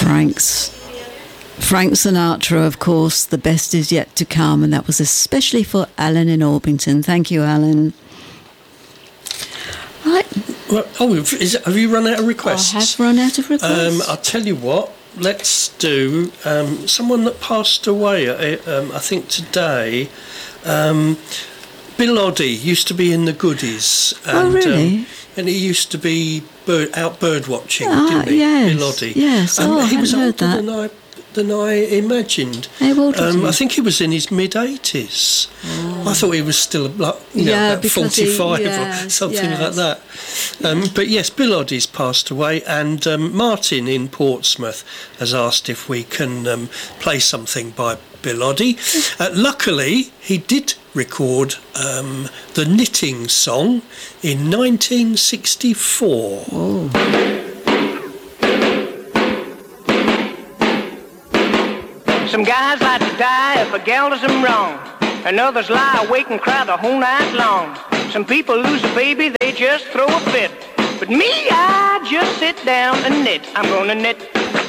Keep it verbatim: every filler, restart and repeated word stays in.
Frank's Frank Sinatra, of course, The Best Is Yet to Come, and that was especially for Alan in Orpington. Thank you, Alan. Right. Well, oh, is it, have you run out of requests? I have run out of requests. Um, I'll tell you what, let's do um, someone that passed away, uh, um, I think today. Um, Bill Oddie used to be in the Goodies. And, oh, really? Um, and he used to be bird, out bird watching, ah, didn't he? Yes, Bill Oddie. Yes, um, oh, I he was hadn't older heard that. than I than I imagined. How old was um, he? I think he was in his mid eighties. Oh. I thought he was still like, you know, yeah, about forty-five he, yes, or something yes. like that. Um, but yes, Bill Oddie's passed away, and um, Martin in Portsmouth has asked if we can um, play something by Bill Oddie. Uh, luckily, he did record um, the Knitting Song in nineteen sixty-four. Oh. Some guys like to die if a gal does them wrong, and others lie awake and cry the whole night long. Some people lose a baby, they just throw a fit. But me, I just sit down and knit. I'm gonna knit